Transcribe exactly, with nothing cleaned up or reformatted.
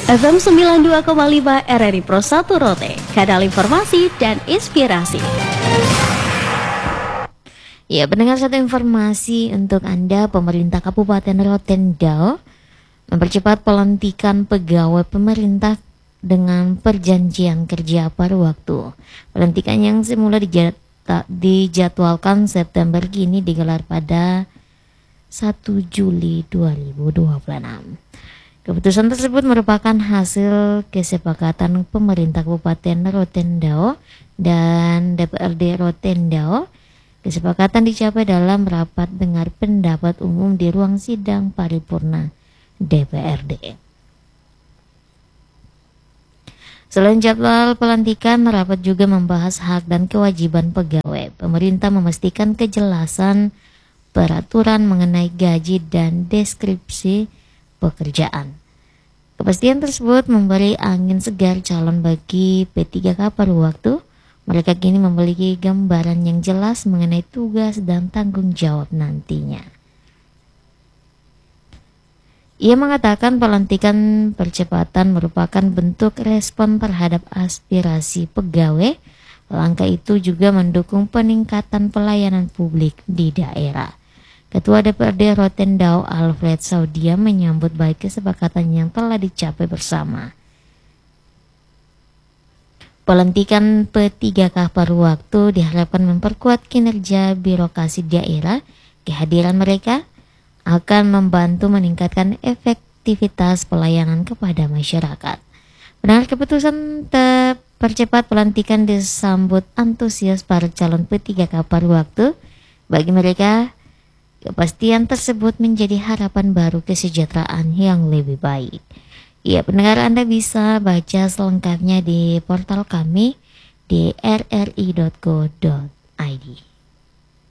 F M sembilan puluh dua koma lima R R I Pro satu Rote, kanal informasi dan inspirasi. Ya, pendengar, satu informasi untuk Anda. Pemerintah Kabupaten Rotendao mempercepat pelantikan pegawai pemerintah dengan perjanjian kerja paruh waktu. Pelantikan yang semula dijata, dijadwalkan September kini digelar pada satu Juli dua ribu dua puluh enam. Keputusan tersebut merupakan hasil kesepakatan pemerintah Kabupaten Rotendao dan D P R D Rotendao. Kesepakatan dicapai dalam rapat dengar pendapat umum di ruang sidang paripurna D P R D. Selain jadwal pelantikan, rapat juga membahas hak dan kewajiban pegawai. Pemerintah memastikan kejelasan peraturan mengenai gaji dan deskripsi pekerjaan. Kepastian tersebut memberi angin segar calon bagi P tiga K paruh waktu. Mereka kini memiliki gambaran yang jelas mengenai tugas dan tanggung jawab nantinya. Ia mengatakan pelantikan percepatan merupakan bentuk respon terhadap aspirasi pegawai. Langkah itu juga mendukung peningkatan pelayanan publik di daerah. Ketua D P R D Rotendao Alfred Saudia menyambut baik kesepakatan yang telah dicapai bersama. Pelantikan P tiga K paruh waktu diharapkan memperkuat kinerja birokrasi daerah. Kehadiran mereka akan membantu meningkatkan efektivitas pelayanan kepada masyarakat. Benar, keputusan percepat pelantikan disambut antusias para calon P tiga K paruh waktu. Bagi mereka, kepastian tersebut menjadi harapan baru kesejahteraan yang lebih baik. Ya, pendengar, Anda bisa baca selengkapnya di portal kami di r r i dot co dot i d.